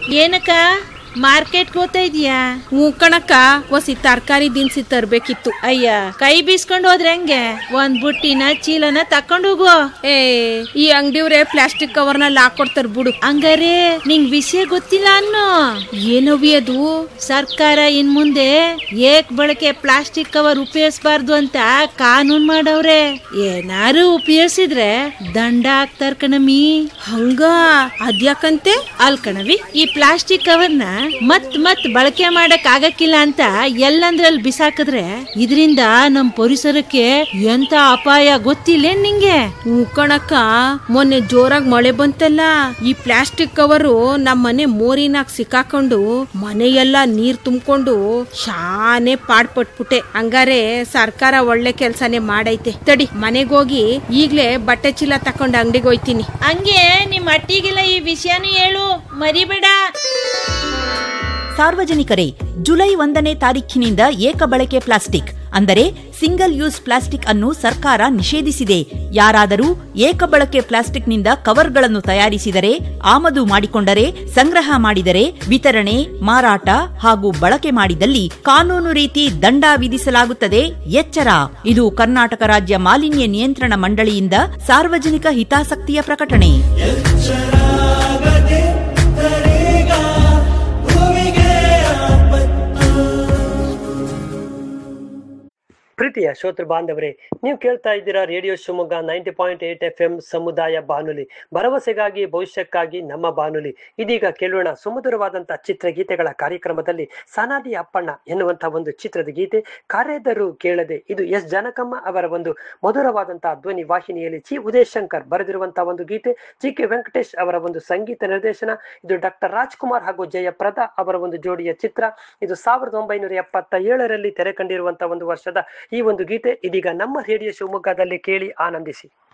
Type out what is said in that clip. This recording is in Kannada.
ಏನಕ್ಕ ಮಾರ್ಕೆಟ್ ಹೋಗ್ತಾ ಇದೀಯಾ? ಹ್ಞೂ ಕಣಕ್ಕ, ಒಸಿ ತರಕಾರಿ ದಿನಸಿ ತರ್ಬೇಕಿತ್ತು. ಅಯ್ಯ, ಕೈ ಬೀಸ್ಕೊಂಡು ಹೋದ್ರೆ ಹೆಂಗೆ? ಒಂದ್ ಬುಟ್ಟಿನ ಚೀಲನ ತಕೊಂಡು ಹೋಗು. ಈ ಅಂಗಡಿಯವ್ರೆ ಪ್ಲಾಸ್ಟಿಕ್ ಕವರ್ನಲ್ಲಿ ಹಾಕೊಡ್ತಾರ ಬಿಡು. ಹಂಗಾರೆ ನಿಂಗ್ ವಿಷಯ ಗೊತ್ತಿಲ್ಲ ಅನ್ನೋ? ಏನವಿ ಅದು? ಸರ್ಕಾರ ಇನ್ ಮುಂದೆ ಏಕ್ ಬಳಕೆ ಪ್ಲಾಸ್ಟಿಕ್ ಕವರ್ ಉಪಯೋಗಿಸಬಾರ್ದು ಅಂತ ಕಾನೂನ್ ಮಾಡವ್ರೆ. ಏನಾರು ಉಪಯೋಗಿಸಿದ್ರೆ ದಂಡ ಹಾಕ್ತಾರ ಕಣಮಿ. ಹಂಗ? ಅದ್ಯಾಕಂತೆ? ಅಲ್ ಕಣವಿ, ಈ ಪ್ಲಾಸ್ಟಿಕ್ ಕವರ್ನ ಮತ್ ಬಳಕೆ ಮಾಡಕ್ ಆಗಕ್ಕಿಲ್ಲ ಅಂತ ಎಲ್ಲಂದ್ರಲ್ಲಿ ಬಿಸಾಕಿದ್ರೆ ಇದರಿಂದ ನಮ್ ಪರಿಸರಕ್ಕೆ ಎಂತ ಅಪಾಯ ಗೊತ್ತಿಲ್ಲ ನಿಂಗೆ? ಕಣಕ್ಕ, ಮೊನ್ನೆ ಜೋರಾಗಿ ಮಳೆ ಬಂತಲ್ಲ, ಈ ಪ್ಲಾಸ್ಟಿಕ್ ಕವರು ನಮ್ ಮನೆ ಮೋರಿನಾಗ ಸಿಕ್ಕಾಕೊಂಡು ಮನೆಯೆಲ್ಲ ನೀರ್ ತುಂಬಿಕೊಂಡು ಶಾನೆ ಪಾಡ್ಪಟ್ಬಿಟ್ಟೆ. ಹಂಗಾರೆ ಸರ್ಕಾರ ಒಳ್ಳೆ ಕೆಲ್ಸನೇ ಮಾಡೈತೆ. ತಡಿ, ಮನೆಗೋಗಿ ಈಗ್ಲೇ ಬಟ್ಟೆ ಚೀಲ ತಕೊಂಡ್ ಅಂಗಡಿಗೆ ಹೋಯ್ತೀನಿ. ಹಂಗೆ ನಿಮ್ ಅಟ್ಟಿಗೆಲ್ಲ ಈ ವಿಷಯನೂ ಹೇಳು, ಮರಿಬೇಡ. ಸಾರ್ವಜನಿಕರೇ, ಜುಲೈ 1ನೇ ತಾರೀಖಿನಿಂದ ಏಕಬಳಕೆ ಪ್ಲಾಸ್ಟಿಕ್ ಅಂದರೆ ಸಿಂಗಲ್ ಯೂಸ್ ಪ್ಲಾಸ್ಟಿಕ್ ಅನ್ನು ಸರ್ಕಾರ ನಿಷೇಧಿಸಿದೆ. ಯಾರಾದರೂ ಏಕಬಳಕೆ ಪ್ಲಾಸ್ಟಿಕ್ನಿಂದ ಕವರ್ಗಳನ್ನು ತಯಾರಿಸಿದರೆ, ಆಮದು ಮಾಡಿಕೊಂಡರೆ, ಸಂಗ್ರಹ ಮಾಡಿದರೆ, ವಿತರಣೆ, ಮಾರಾಟ ಹಾಗೂ ಬಳಕೆ ಮಾಡಿದಲ್ಲಿ ಕಾನೂನು ರೀತಿ ದಂಡ ವಿಧಿಸಲಾಗುತ್ತದೆ. ಎಚ್ಚರ! ಇದು ಕರ್ನಾಟಕ ರಾಜ್ಯ ಮಾಲಿನ್ಯ ನಿಯಂತ್ರಣ ಮಂಡಳಿಯಿಂದ ಸಾರ್ವಜನಿಕ ಹಿತಾಸಕ್ತಿಯ ಪ್ರಕಟಣೆ. ಪ್ರೀತಿಯ ಶ್ರೋತೃ ಬಾಂಧವರೇ, ನೀವು ಕೇಳ್ತಾ ಇದ್ದೀರಾ ರೇಡಿಯೋ ಶಿವಮೊಗ್ಗ 90.8 FM ಸಮುದಾಯ ಬಾನುಲಿ, ಭರವಸೆಗಾಗಿ ಭವಿಷ್ಯಕ್ಕಾಗಿ ನಮ್ಮ ಬಾನುಲಿ. ಇದೀಗ ಕೇಳೋಣ ಸುಮಧುರವಾದಂತಹ ಚಿತ್ರಗೀತೆಗಳ ಕಾರ್ಯಕ್ರಮದಲ್ಲಿ ಸನಾದಿ ಅಪ್ಪಣ್ಣ ಎನ್ನುವಂತಹ ಒಂದು ಚಿತ್ರದ ಗೀತೆ, ಕರೆದರೂ ಕೇಳದೆ. ಇದು ಎಸ್ ಜಾನಕಮ್ಮ ಅವರ ಒಂದು ಮಧುರವಾದಂತಹ ಧ್ವನಿ ವಾಹಿನಿಯಲ್ಲಿ ಚಿ ಉದಯಶಂಕರ್ ಬರೆದಿರುವಂತಹ ಒಂದು ಗೀತೆ, ಕೆ ವೆಂಕಟೇಶ್ ಅವರ ಒಂದು ಸಂಗೀತ ನಿರ್ದೇಶನ. ಇದು ಡಾಕ್ಟರ್ ರಾಜ್ಕುಮಾರ್ ಹಾಗೂ ಜಯಪ್ರದಾ ಅವರ ಒಂದು ಜೋಡಿಯ ಚಿತ್ರ. ಇದು 1977ರಲ್ಲಿ ತೆರೆ ಕಂಡಿರುವಂತಹ ಒಂದು ವರ್ಷದ ಈ ಒಂದು ಗೀತೆ ಇದೀಗ ನಮ್ಮ ರೇಡಿಯೋ ಶಿವಮೊಗ್ಗದಲ್ಲಿ ಕೇಳಿ ಆನಂದಿಸಿ.